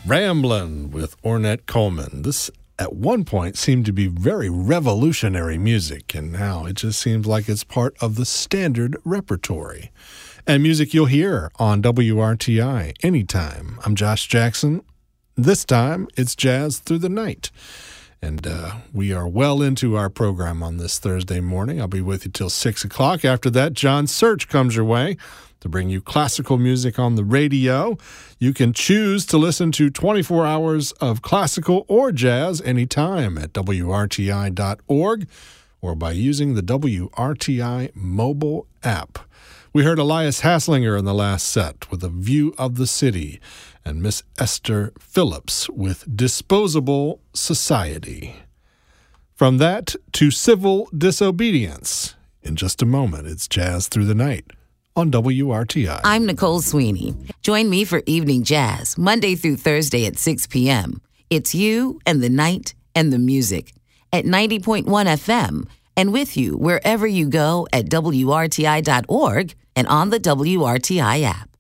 Ramblin' with Ornette Coleman. This, at one point, seemed to be very revolutionary music, and now it just seems like it's part of the standard repertory. And music you'll hear on WRTI anytime. I'm Josh Jackson. This time, it's Jazz Through the Night. And we are well into our program on this Thursday morning. I'll be with you till 6 o'clock. After that, John Search comes your way to bring you classical music on the radio. You can choose to listen to 24 hours of classical or jazz anytime at WRTI.org or by using the WRTI mobile app. We heard Elias Hasslinger in the last set with A View of the City and Miss Esther Phillips with Disposable Society. From that to Civil Disobedience. In just a moment, it's Jazz Through the Night on WRTI. I'm Nicole Sweeney. Join me for Evening Jazz, Monday through Thursday at 6 p.m. It's you and the night and the music at 90.1 FM and with you wherever you go at WRTI.org and on the WRTI app.